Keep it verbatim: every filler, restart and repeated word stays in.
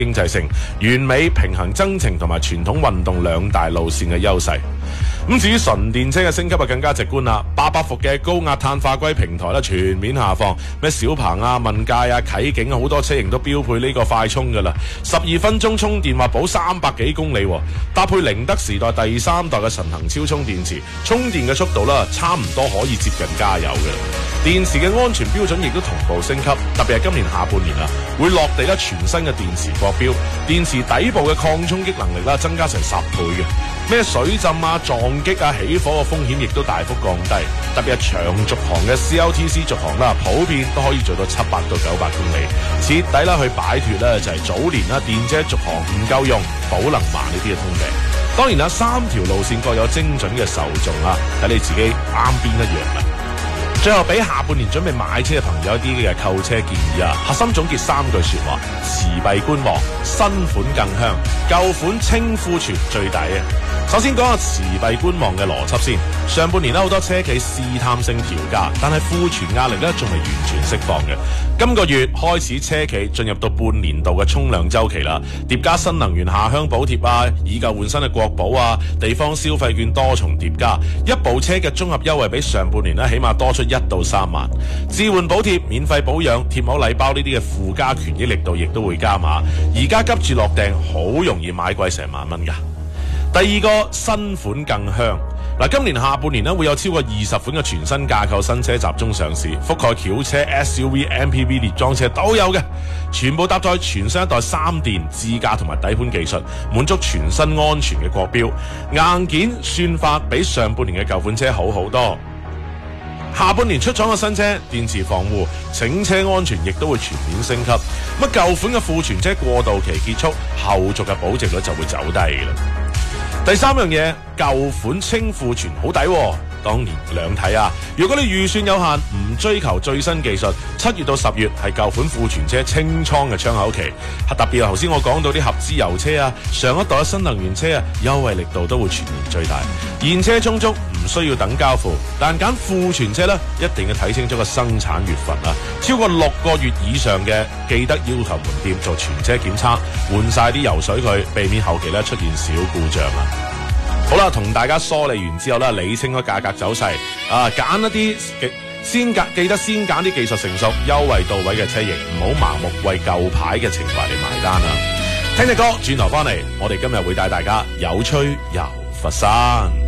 經濟性，完美平衡增程同埋傳統運動兩大路線嘅優勢。咁至於純電車嘅升級啊，更加直觀啦！八百伏嘅高壓碳化硅平台咧全面下放，咩小鵬啊、問界啊、啟景啊，好多車型都標配呢個快充噶啦，十二分鐘充電或保三百幾公里，搭配寧德時代第三代嘅神行超充電池，充電嘅速度啦，差唔多可以接近加油嘅。電池嘅安全標準亦都同步升級，特別係今年下半年啊，會落地咧全新嘅電池國標，電池底部嘅抗衝擊能力啦增加成十倍嘅。咩水浸啊、撞擊啊、起火嘅風險亦都大幅降低，特別係長續航嘅 C L T C 續航啦，普遍都可以做到七百到九百公里，徹底啦去擺脫咧就係早年啦電車續航唔夠用、寶能慢呢啲嘅通病。當然啦，三條路線各有精準嘅受眾啦，睇你自己啱邊一樣啦。最後俾下半年準備買車嘅朋友一啲嘅購車建議啊，核心總結三句說話：持幣觀望，新款更香，舊款清庫存最抵啊！首先講下持幣觀望嘅邏輯先。上半年咧好多車企試探性調價，但係庫存壓力咧仲未完全釋放嘅。今個月開始車企進入到半年度嘅衝量週期啦，疊加新能源下鄉補貼啊，以舊換新嘅國保啊，地方消費券多重疊加，一部車嘅綜合優惠比上半年咧起碼多出一到三萬。置換補貼、免費保養、貼膜禮包呢啲嘅附加權益力度亦都會加碼，而家急住落訂好容易買貴成萬蚊㗎。第二個新款更香嗱，今年下半年咧會有超過二十款嘅全新架構新車集中上市，覆蓋轎車、S U V、M P V、列裝車都有嘅，全部搭載全新一代三電智駕同埋底盤技術，滿足全新安全嘅國標，硬件算法比上半年嘅舊款車好好多。下半年出廠嘅新車，電池防護、整車安全亦都會全面升級。咁舊款嘅庫存車過渡期結束，後續嘅保值率就會走低嘅啦。第三樣嘢，舊款清庫存好抵喎，當然兩睇啊！如果你預算有限，唔追求最新技術，七月到十月係舊款庫存車清倉嘅窗口期，特別係頭先我講到啲合資油車啊、上一代嘅新能源車啊，優惠力度都會全面最大。現車充足，唔需要等交付，但揀庫存車呢，一定要睇清楚個生產月份啊！超過六個月以上嘅，記得要求門店做全車檢測，換晒啲油水佢，避免後期咧出現小故障啊！好啦，同大家梳理完之後咧，理清咗價格走勢啊，揀一啲先揀，記得先揀啲技術成熟、優惠到位嘅車型，唔好盲目為舊牌嘅情懷嚟埋單啊！聽隻歌，轉頭翻嚟，我哋今日會帶大家有趣遊佛山。